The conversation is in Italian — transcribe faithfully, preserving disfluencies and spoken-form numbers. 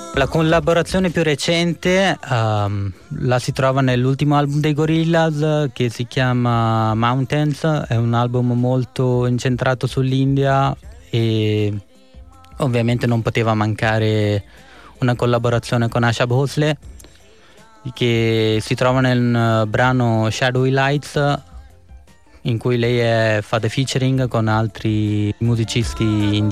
La collaborazione più recente um, la si trova nell'ultimo album dei Gorillaz che si chiama Mountains, è un album molto incentrato sull'India e ovviamente non poteva mancare una collaborazione con Asha Bhosle che si trova nel brano Shadowy Lights, in cui lei è, fa the featuring con altri musicisti indiani.